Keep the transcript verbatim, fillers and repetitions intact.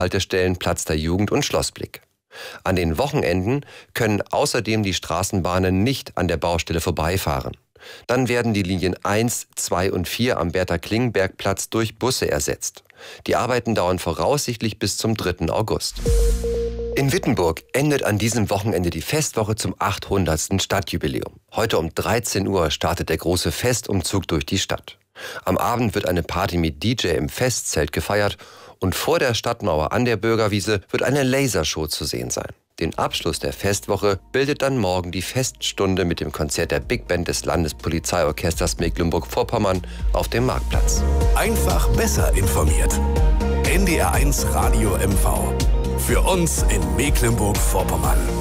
Bushaltestellen Platz der Jugend und Schlossblick. An den Wochenenden können außerdem die Straßenbahnen nicht an der Baustelle vorbeifahren. Dann werden die Linien eins, zwei und vier am Bertha-Klingenberg-Platz durch Busse ersetzt. Die Arbeiten dauern voraussichtlich bis zum dritten August. In Wittenburg endet an diesem Wochenende die Festwoche zum achthundertsten Stadtjubiläum. Heute um dreizehn Uhr startet der große Festumzug durch die Stadt. Am Abend wird eine Party mit D J im Festzelt gefeiert und vor der Stadtmauer an der Bürgerwiese wird eine Lasershow zu sehen sein. Den Abschluss der Festwoche bildet dann morgen die Feststunde mit dem Konzert der Big Band des Landespolizeiorchesters Mecklenburg-Vorpommern auf dem Marktplatz. Einfach besser informiert. N D R eins Radio M V. Für uns in Mecklenburg-Vorpommern.